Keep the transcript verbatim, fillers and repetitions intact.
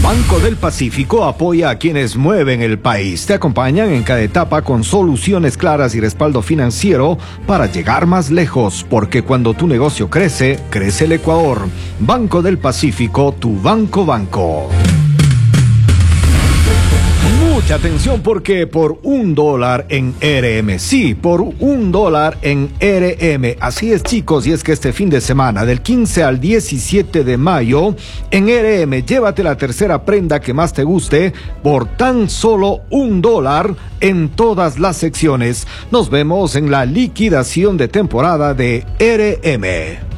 Banco del Pacífico apoya a quienes mueven el país. Te acompañan en cada etapa con soluciones claras y respaldo financiero para llegar más lejos, porque cuando tu negocio crece, crece el Ecuador. Banco del Pacífico, tu banco banco. Mucha atención porque por un dólar en R M, sí, por un dólar en R M. Así es, chicos, y es que este fin de semana, del quince al diecisiete de mayo, en R M, llévate la tercera prenda que más te guste por tan solo un dólar en todas las secciones. Nos vemos en la liquidación de temporada de R M.